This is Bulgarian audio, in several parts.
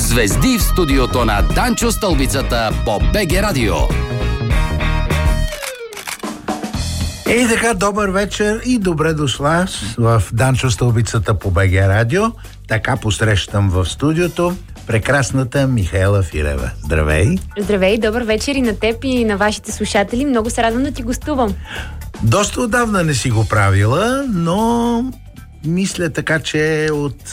Звезди в студиото на Данчо Стълбицата по БГ Радио. И така, добър вечер и добре дошла в Данчо Стълбицата по БГ Радио. Така посрещам в студиото прекрасната Михаела Филева. Здравей! Здравей, добър вечер и на теб и на вашите слушатели. Много се радвам да ти гостувам. Доста отдавна не си го правила, но мисля така, че от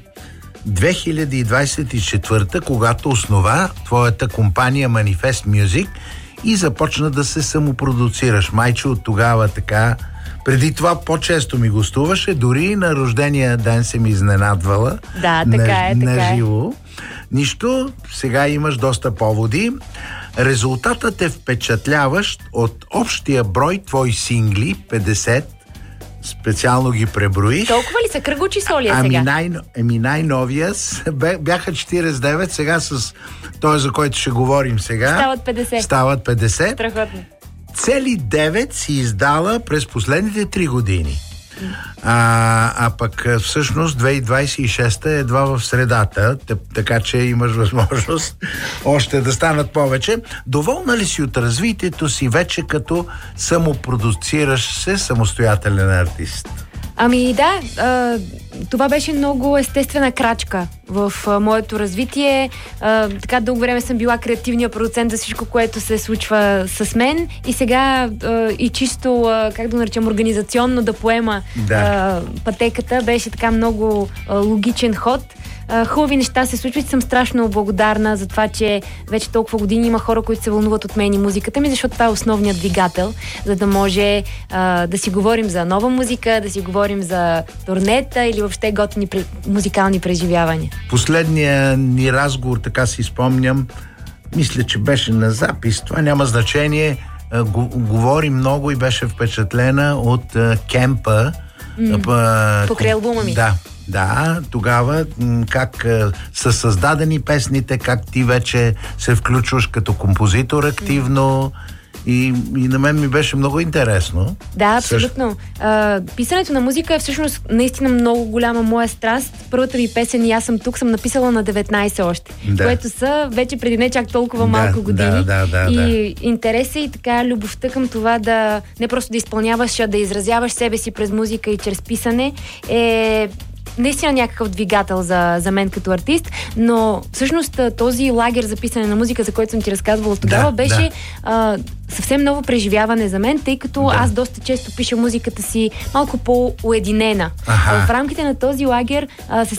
2024, когато основа твоята компания Manifest Music и започна да се самопродуцираш. Майче, от тогава така... Преди това по-често ми гостуваше, дори на рождения ден се ми изненадвала. Да, така на живо. Нищо, сега имаш доста поводи. Резултатът е впечатляващ от общия брой твои сингли, 50, специално ги преброих. Толкова ли са? Кръгло число ли е сега? Най-новия бяха 49, сега с този, за който ще говорим сега. Стават 50. Страхотно. Цели 9 си издала през последните 3 години. А пък всъщност 2026 е едва в средата, така че имаш възможност още да станат повече. Доволна ли си от развитието си вече като самопродуцираш се самостоятелен артист? Ами да, това беше много естествена крачка в моето развитие. Така дълго време съм била креативния продуцент за всичко, което се случва с мен и сега и чисто, как да наречем, организационно да поема пътеката беше така много логичен ход. Хубави неща се случват и съм страшно благодарна за това, че вече толкова години има хора, които се вълнуват от мен и музиката ми, защото това е основният двигател, за да може да си говорим за нова музика, да си говорим за турнета или въобще готини музикални преживявания. Последния ни разговор, така си спомням, мисля, че беше на запис, това няма значение, говори много и беше впечатлена от кемпа. Покрай албума ми. Да, тогава как са създадени песните, как ти вече се включваш като композитор активно и на мен ми беше много интересно. Да, абсолютно. Писането на музика е всъщност наистина много голяма моя страст. Първата ми песен "И аз съм тук" съм написала на 19 още, което са вече преди не чак толкова малко години. И интересът и така любовта към това да не просто да изпълняваш, а да изразяваш себе си през музика и чрез писане е наистина някакъв двигател за мен като артист, но всъщност този лагер за писане на музика, за който съм ти разказвала тогава, беше съвсем ново преживяване за мен, тъй като аз доста често пиша музиката си малко по-уединена. В рамките на този лагер се